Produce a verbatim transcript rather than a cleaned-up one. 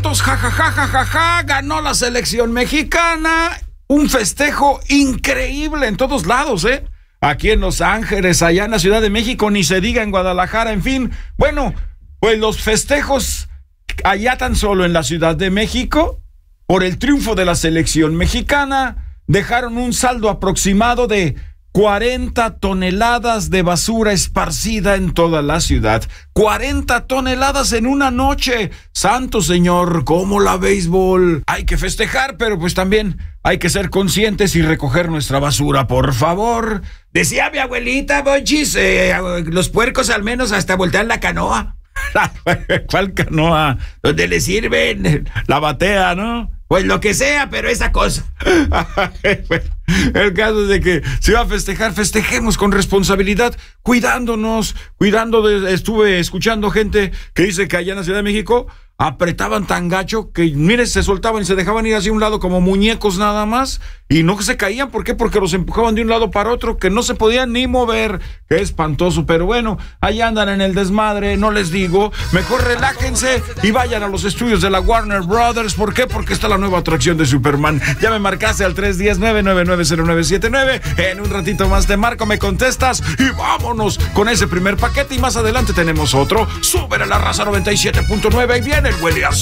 fotos, jajaja, jajaja, ja, ja, ja, ganó la selección mexicana. Un festejo increíble en todos lados, ¿eh? Aquí en Los Ángeles, allá en la Ciudad de México, ni se diga en Guadalajara, en fin. Bueno, pues los festejos allá tan solo en la Ciudad de México, por el triunfo de la selección mexicana, dejaron un saldo aproximado de cuarenta toneladas de basura esparcida en toda la ciudad. cuarenta toneladas en una noche. Santo Señor, ¿cómo la béisbol? Hay que festejar, pero pues también hay que ser conscientes y recoger nuestra basura, por favor. Decía mi abuelita, Bonchis, eh, los puercos al menos hasta voltean la canoa. ¿Cuál canoa? Donde le sirven la batea, ¿no? Pues lo que sea, pero esa cosa. El caso es de que si va a festejar, festejemos con responsabilidad, cuidándonos, cuidando de... Estuve escuchando gente que dice que allá en la Ciudad de México apretaban tan gacho que, mire, se soltaban y se dejaban ir hacia un lado como muñecos nada más y no se caían. ¿Por qué? Porque los empujaban de un lado para otro, que no se podían ni mover. Qué espantoso, pero bueno, allá andan en el desmadre, no les digo. Mejor relájense y vayan a los estudios de la Warner Brothers. ¿Por qué? Porque está la nueva atracción de Superman. Ya me marcaste al tres uno cero, nueve nueve nueve cero nueve siete nueve. En un ratito más te marco, me contestas y vámonos con ese primer paquete y más adelante tenemos otro. Súbele a la raza noventa y siete punto nueve y viene el Williams.